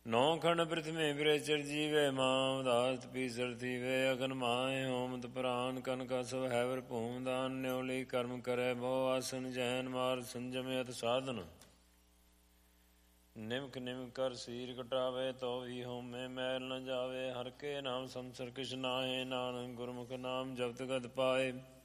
ਨੌ ਖੰਡ ਪ੍ਰਿਥਮੀ ਵਿਰੇਚਰ ਜੀਵੇ ਮਾਂ ਉਦਾਸ ਪੀਸਰ ਥੀਵੇ ਅਗਨ ਮਾਏ ਹੋਮਤ ਪ੍ਰਾਨ ਕਨਕਾ ਸਭ ਹੈਵਰ ਭੂਮ ਦਾਨ ਨਿਉਲੀ ਕਰਮ ਕਰੇ ਬਹੁ ਆਸਨ ਜੈਨ ਮਾਰ ਸੰਜਮਿਅਤ ਸਾਧਨ ਨਿਮਕ ਨਿਮਕ ਕਰ ਸੀਰ ਕਟਾਵੇ ਤੋ ਵੀ ਹੋਮੇ ਮੈਲ ਨ ਜਾਵੇ ਹਰ ਕੇ ਨਾਮ ਸੰਸਰ ਕਿਛ ਨਾਹੇ ਨਾਨਕ ਗੁਰਮੁਖ ਨਾਮ ਜਪਤ ਗਤ ਪਾਏ